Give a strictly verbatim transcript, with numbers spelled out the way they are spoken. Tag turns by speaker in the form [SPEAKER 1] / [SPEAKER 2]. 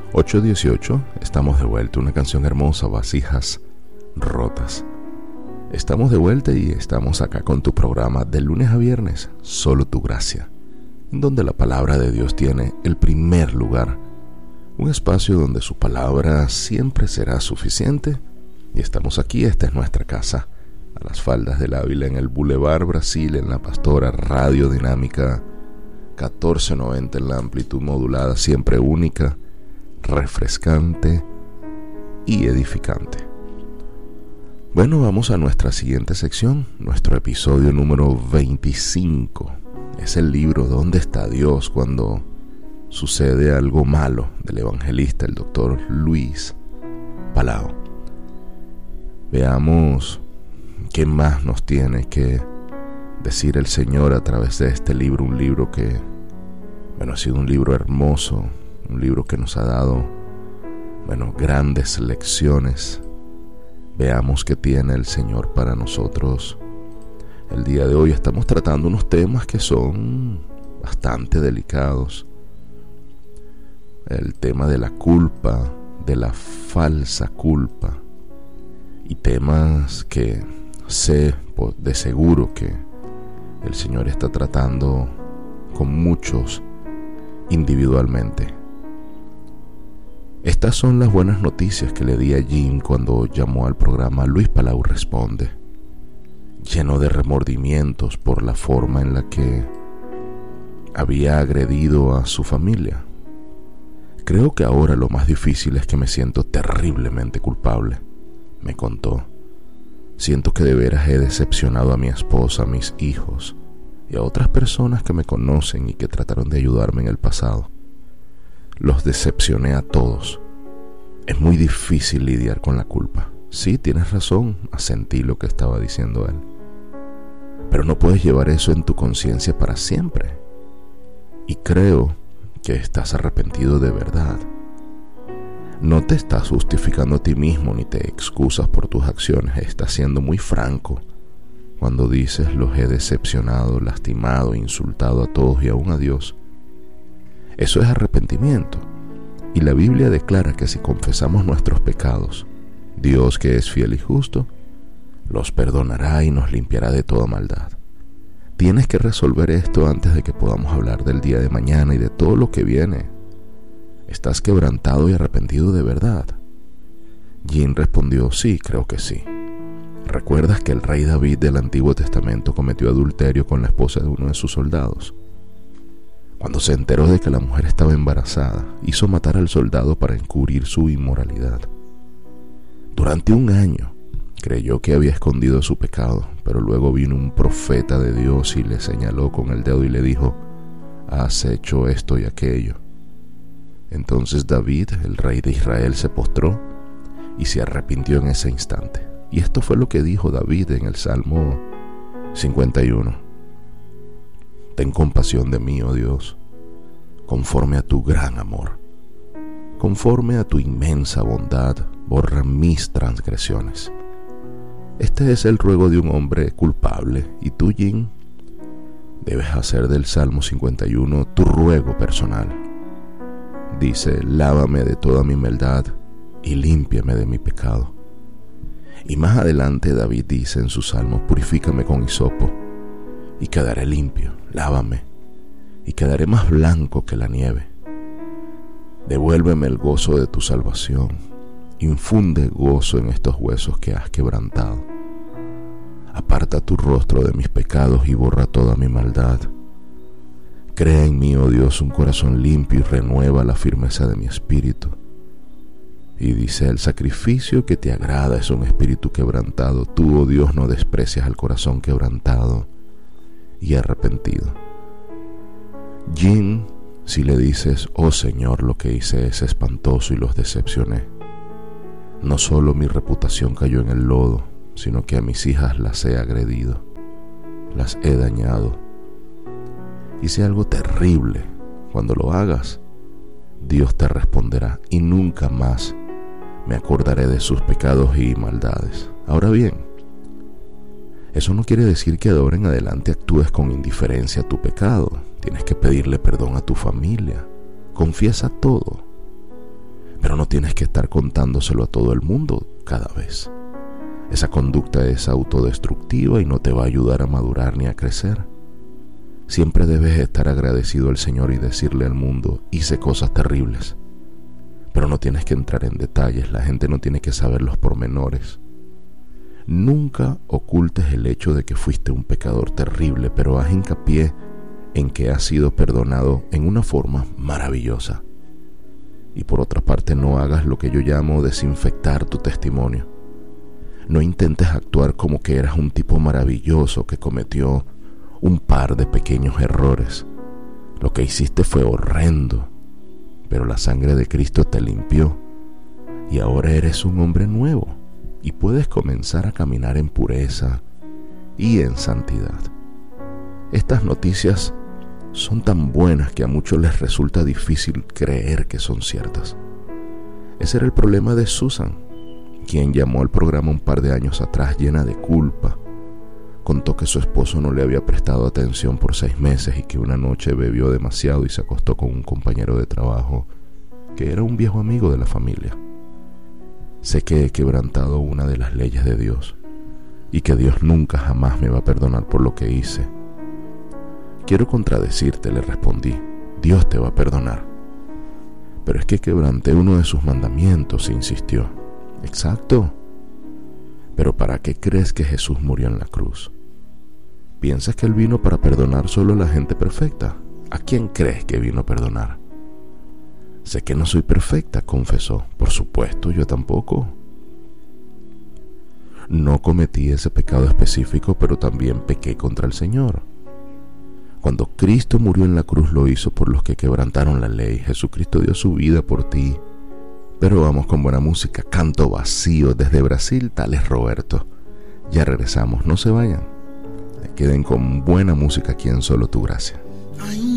[SPEAKER 1] ocho dieciocho, estamos de vuelta, una canción hermosa, Vasijas Rotas. Estamos de vuelta y estamos acá con tu programa de lunes a viernes, Solo tu Gracia, donde la palabra de Dios tiene el primer lugar, un espacio donde su palabra siempre será suficiente. Y estamos aquí, esta es nuestra casa, a las faldas del Ávila, en el Boulevard Brasil, en la Pastora, Radio Dinámica catorce noventa en la amplitud modulada, siempre única, refrescante y edificante. Bueno, vamos a nuestra siguiente sección, nuestro episodio número veinticinco. Es el libro ¿Dónde está Dios cuando sucede algo malo?, del evangelista, el doctor Luis Palau. Veamos qué más nos tiene que decir el Señor a través de este libro, un libro que, bueno, ha sido un libro hermoso, un libro que nos ha dado, bueno, grandes lecciones. Veamos qué tiene el Señor para nosotros. El día de hoy estamos tratando unos temas que son bastante delicados. El tema de la culpa, de la falsa culpa, y temas que sé de seguro que el Señor está tratando con muchos individualmente. Estas son las buenas noticias que le di a Jim cuando llamó al programa Luis Palau Responde, lleno de remordimientos por la forma en la que había agredido a su familia. Creo que ahora lo más difícil es que me siento terriblemente culpable, me contó. Siento que de veras he decepcionado a mi esposa, a mis hijos y a otras personas que me conocen y que trataron de ayudarme en el pasado. Los decepcioné a todos. Es muy difícil lidiar con la culpa. Sí, tienes razón, asentí lo que estaba diciendo él. Pero no puedes llevar eso en tu conciencia para siempre. Y creo que estás arrepentido de verdad. No te estás justificando a ti mismo ni te excusas por tus acciones. Estás siendo muy franco cuando dices: los he decepcionado, lastimado, insultado a todos y aún a Dios. Eso es arrepentimiento. Y la Biblia declara que si confesamos nuestros pecados, Dios, que es fiel y justo, los perdonará y nos limpiará de toda maldad. Tienes que resolver esto antes de que podamos hablar del día de mañana y de todo lo que viene. ¿Estás quebrantado y arrepentido de verdad? Jim respondió: sí, creo que sí. ¿Recuerdas que el rey David del Antiguo Testamento cometió adulterio con la esposa de uno de sus soldados? Cuando se enteró de que la mujer estaba embarazada, hizo matar al soldado para encubrir su inmoralidad. Durante un año creyó que había escondido su pecado, pero luego vino un profeta de Dios y le señaló con el dedo y le dijo: has hecho esto y aquello. Entonces David, el rey de Israel, se postró y se arrepintió en ese instante. Y esto fue lo que dijo David en el Salmo cincuenta y uno. Ten compasión de mí, oh Dios, conforme a tu gran amor. Conforme a tu inmensa bondad, borra mis transgresiones. Este es el ruego de un hombre culpable, y tú, Jim, debes hacer del Salmo cincuenta y uno tu ruego personal. Dice: lávame de toda mi maldad y límpiame de mi pecado. Y más adelante David dice en su salmo: purifícame con hisopo y quedaré limpio, lávame y quedaré más blanco que la nieve. Devuélveme el gozo de tu salvación, infunde gozo en estos huesos que has quebrantado. Aparta tu rostro de mis pecados y borra toda mi maldad. Crea en mí, oh Dios, un corazón limpio y renueva la firmeza de mi espíritu. Y dice: el sacrificio que te agrada es un espíritu quebrantado. Tú, oh Dios, no desprecias al corazón quebrantado y arrepentido. Jim, si le dices: oh Señor, lo que hice es espantoso y los decepcioné. No solo mi reputación cayó en el lodo, sino que a mis hijas las he agredido, las he dañado. Hice algo terrible. Cuando lo hagas, Dios te responderá y nunca más me acordaré de sus pecados y maldades. Ahora bien, eso no quiere decir que de ahora en adelante actúes con indiferencia a tu pecado. Tienes que pedirle perdón a tu familia. Confiesa todo. pero no tienes que estar contándoselo a todo el mundo cada vez. Esa conducta es autodestructiva y no te va a ayudar a madurar ni a crecer. Siempre debes estar agradecido al Señor y decirle al mundo: hice cosas terribles. Pero no tienes que entrar en detalles, la gente no tiene que saber los pormenores. Nunca ocultes el hecho de que fuiste un pecador terrible, pero haz hincapié en que has sido perdonado en una forma maravillosa. Y por otra parte, no hagas lo que yo llamo desinfectar tu testimonio. No intentes actuar como que eras un tipo maravilloso que cometió un par de pequeños errores. Lo que hiciste fue horrendo, pero la sangre de Cristo te limpió y ahora eres un hombre nuevo y puedes comenzar a caminar en pureza y en santidad. Estas noticias son tan buenas que a muchos les resulta difícil creer que son ciertas. Ese era el problema de Susan, quien llamó al programa un par de años atrás llena de culpa. Contó que su esposo no le había prestado atención por seis meses y que una noche bebió demasiado y se acostó con un compañero de trabajo que era un viejo amigo de la familia. Sé que he quebrantado una de las leyes de Dios y que Dios nunca jamás me va a perdonar por lo que hice. Quiero contradecirte, le respondí. Dios te va a perdonar. Pero es que quebranté uno de sus mandamientos, insistió. Exacto. Pero ¿para qué crees que Jesús murió en la cruz? ¿Piensas que Él vino para perdonar solo a la gente perfecta? ¿A quién crees que vino a perdonar? Sé que no soy perfecta, confesó. Por supuesto, yo tampoco. No cometí ese pecado específico, pero también pequé contra el Señor. Cuando Cristo murió en la cruz, lo hizo por los que quebrantaron la ley. Jesucristo dio su vida por ti. Pero vamos con buena música. Canto Vacío desde Brasil, tal es Roberto. Ya regresamos, no se vayan. Queden con buena música aquí en Solo Tu Gracia.